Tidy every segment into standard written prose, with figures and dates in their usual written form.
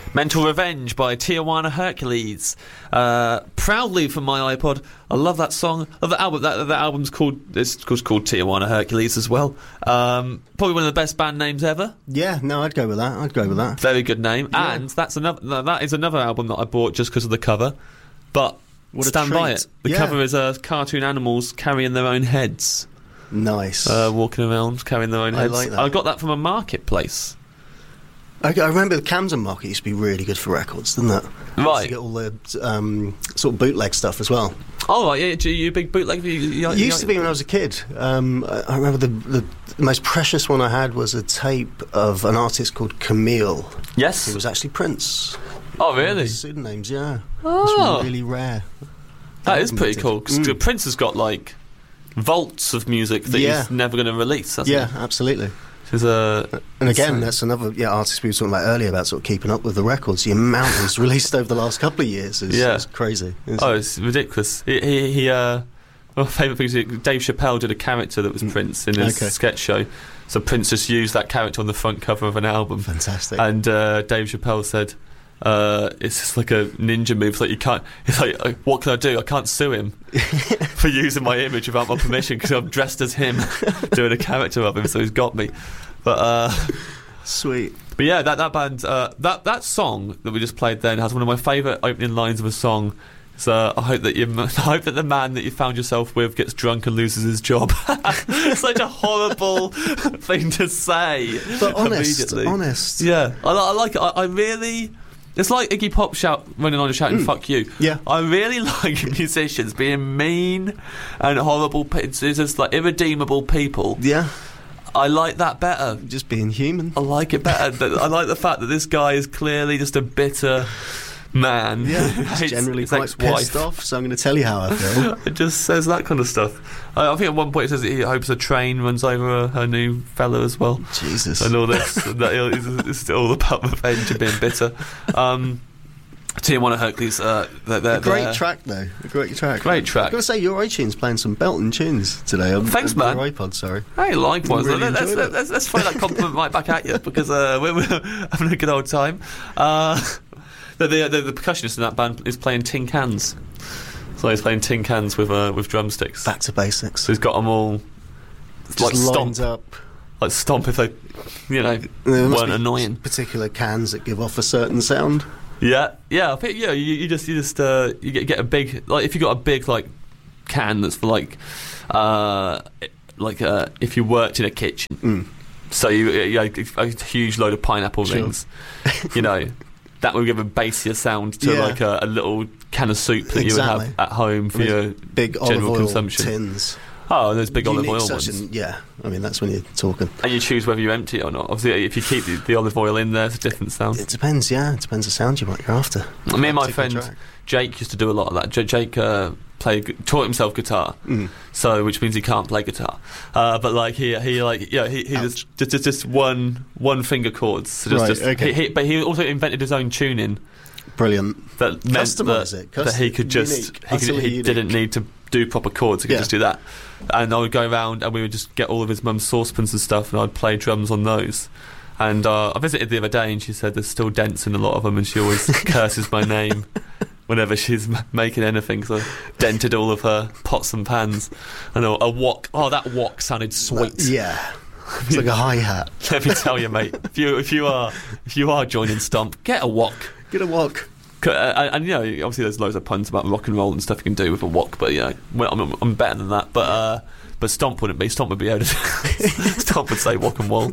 Mental Revenge by Tijuana Hercules. Proudly from my iPod. I love that song. I love the album. That album's called Tijuana Hercules as well. Probably one of the best band names ever. Yeah, no, I'd go with that. Very good name. Yeah. And that is another album that I bought just because of the cover. But stand by it. The cover is cartoon animals carrying their own heads. Nice. Walking around carrying their own heads. I like that. I got that from a marketplace. I remember the Camden Market used to be really good for records, didn't it? Right. To get all the sort of bootleg stuff as well. Oh, right, yeah. You a big bootleg? Used to be when I was a kid. I remember the most precious one I had was a tape of an artist called Camille. Yes. He was actually Prince. Oh, really? Pseudonyms, yeah. Oh. It was really rare. That is pretty cool, because Prince has got, like, vaults of music that he's never going to release, hasn't he? Yeah, absolutely. And again, that's another artist we were talking about earlier about sort of keeping up with the records. The amount that's released over the last couple of years is crazy. It's ridiculous. My favourite thing is Dave Chappelle did a character that was Prince in his sketch show. So Prince just used that character on the front cover of an album. Fantastic. And Dave Chappelle said, it's just like a ninja move. It's like you can't. It's like, what can I do? I can't sue him for using my image without my permission because I'm dressed as him, doing a character of him. So he's got me. But sweet. But yeah, that band, that song that we just played then has one of my favourite opening lines of a song. So I hope that the man that you found yourself with gets drunk and loses his job. Such a horrible thing to say. But honest. Yeah, I like it. I really. It's like Iggy Pop running on and shouting "fuck you." Yeah, I really like musicians being mean and horrible. It's just like irredeemable people. Yeah, I like that better. Just being human. I like it better. I like the fact that this guy is clearly just a bitter man. Yeah, he's generally quite pissed off. So I'm going to tell you how I feel. It just says that kind of stuff. I think at one point it says that he hopes a train runs over her new fella as well. Jesus. And all this. It's all about revenge and being bitter. Tijuana Hercules. A great track, though. A great track. Great track. I've got to say, your iTunes playing some belting tunes today. Thanks, man. Your iPod, sorry. Hey, likewise. Really let's throw that compliment right back at you because we're having a good old time. The percussionist in that band is playing tin cans. So he's playing tin cans with drumsticks. Back to basics. So he's got them all just like lined stomp up. Like stomp if they, weren't annoying. Particular cans that give off a certain sound. Yeah. I think you just get a big, like if you got a big like can that's for like if you worked in a kitchen. So you had a huge load of pineapple rings, that would give a bassier sound to like a little can of soup that you would have at home for your big general olive oil consumption. Tins. Oh, there's big olive oil ones. I mean that's when you're talking. And you choose whether you empty it or not. Obviously, if you keep the olive oil in there, it's a different sound. It depends. Yeah, it depends the sound you're after. Me and my friend Jake used to do a lot of that. Jake taught himself guitar, so which means he can't play guitar. But like he just one finger chords. So but he also invented his own tuning. Brilliant. That meant that he could just he didn't need to do proper chords. He could just do that. And I would go around and we would just get all of his mum's saucepans and stuff, and I'd play drums on those. And I visited the other day, and she said there's still dents in a lot of them, and she always curses my name whenever she's making anything. So I dented all of her pots and pans. And a wok. Oh, that wok sounded sweet. It's like a hi-hat. Let me tell you, mate. If you are joining Stomp, get a wok. Get a wok. And obviously there's loads of puns about rock and roll and stuff you can do with a wok, but I'm better than that. But Stomp wouldn't be. Stomp would be able to. Stomp would say wok and roll.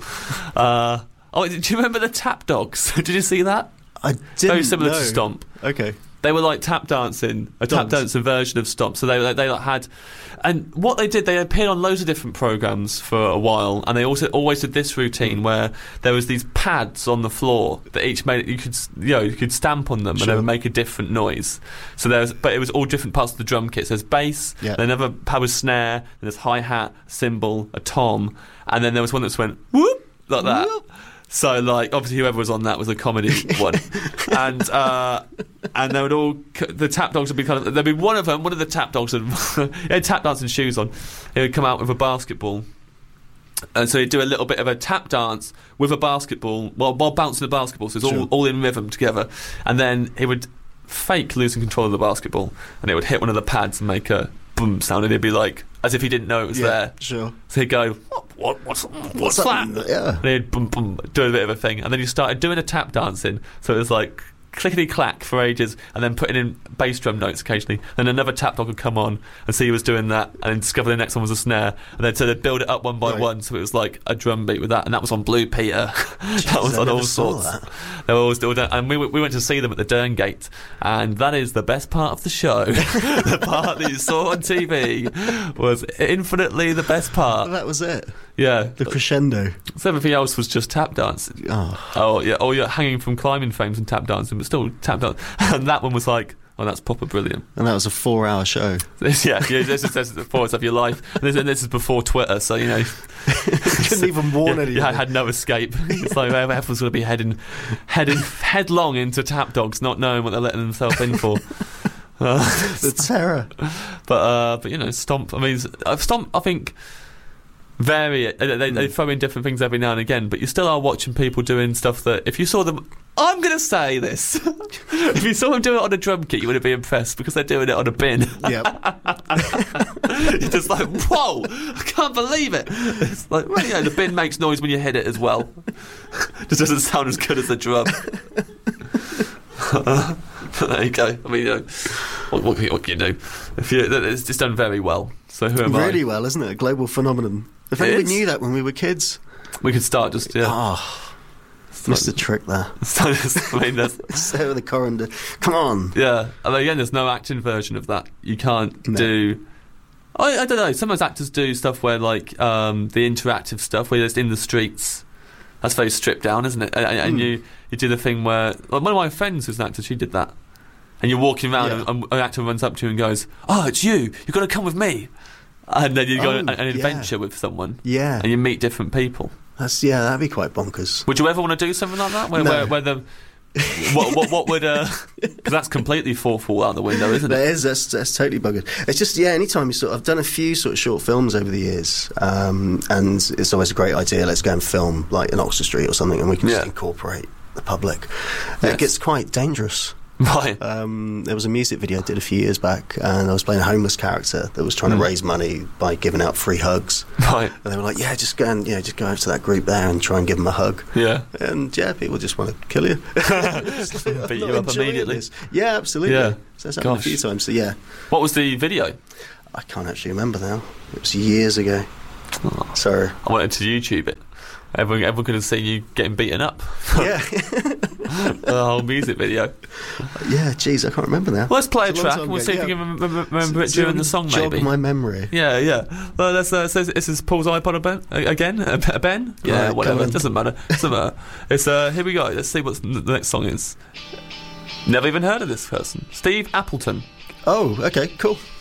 Do you remember the Tap Dogs? Did you see that? I didn't. Very similar to Stomp. Okay. They were like tap dancing version of Stomp. So they had, and what they did, they appeared on loads of different programs for a while, and they also always did this routine where there was these pads on the floor that each made you could stamp on them and they would make a different noise. So but it was all different parts of the drum kit. So there's bass, then another pad was snare, then there's hi hat, cymbal, a tom, and then there was one that just went whoop like that. Whoop. So, like, obviously, whoever was on that was a comedy one, and they would all the Tap Dogs would be there'd be one of the Tap Dogs he had tap dancing shoes on. He would come out with a basketball, And so he'd do a little bit of a tap dance with a basketball while bouncing the basketball, so it's all in rhythm together. And then he would fake losing control of the basketball, and it would hit one of the pads and make a boom sound, and he'd be like, as if he didn't know it was there. Sure. So he'd go, what's that? Yeah. And he'd boom, boom, do a bit of a thing. And then he started doing a tap dancing, so it was like clickety-clack for ages, and then putting in bass drum notes occasionally. Then another tap dog would come on and see he was doing that, and then discover the next one was a snare, and then so they'd build it up one by one, so it was like a drum beat with that, and that was on Blue Peter. That was on all sorts. They were always doing, and we went to see them at the Derngate, and that is the best part of the show. The part that you saw on TV was infinitely the best part. That was it. Yeah, the crescendo. So everything else was just tap dancing. Oh yeah, or you're hanging from climbing frames and tap dancing, but still tap dance. And that one was like, oh, that's proper brilliant. And that was a 4-hour show. This is the force of your life. And this is before Twitter, so you know, couldn't even warn anyone. Yeah, I had no escape. It's like everyone's going to be heading headlong into tap dogs, not knowing what they're letting themselves in for. The terror. But you know, Stomp. I mean, Stomp. I think. They throw in different things every now and again, but you still are watching people doing stuff that if you saw them, I'm going to say this, if you saw them do it on a drum kit, you wouldn't be impressed because they're doing it on a bin. Yep. You're just like, whoa, I can't believe it. It's like, well, you know, the bin makes noise when you hit it as well. Just doesn't sound as good as the drum. There you go. I mean, you know, what can you do? It's just done very well. So who am I? Really well, isn't it? A global phenomenon. If only we knew that when we were kids. We could start just, yeah. Missed the trick there. I mean, so the coriander. Come on. Yeah. I mean, again, there's no acting version of that. You can't do... I don't know. Sometimes actors do stuff where, like, the interactive stuff, where you're just in the streets. That's very stripped down, isn't it? And you do the thing where... Like, one of my friends who's an actor, she did that. And you're walking around and an actor runs up to you and goes, oh, it's you. You've got to come with me. And then you go on an adventure with someone. Yeah. And you meet different people. That'd be quite bonkers. Would you ever want to do something like that? Where the... what would... Because that's completely fourth wall out the window, isn't it? It is. That's totally buggered. It's just, anytime you I've done a few sort of short films over the years, and it's always a great idea, let's go and film, like, in Oxford Street or something, and we can just incorporate the public. Yes. It gets quite dangerous. Right. There was a music video I did a few years back, and I was playing a homeless character that was trying to raise money by giving out free hugs. Right. And they were like, just go over to that group there and try and give them a hug. Yeah. And people just want to kill you. Beat you up immediately. Yeah, absolutely. Yeah. So that's happened a few times. So What was the video? I can't actually remember now. It was years ago. Oh. Sorry. I wanted to YouTube it. Everyone could have seen you getting beaten up. Yeah. The whole music video. Yeah, geez, I can't remember now. Well, let's play a track and we'll see if you can remember it during the song, maybe. Jog my memory. Yeah. Well, this is Paul's iPod again. A Ben? Yeah, whatever. It doesn't matter. It's here we go. Let's see what the next song is. Never even heard of this person. Steve Appleton. Oh, okay, cool.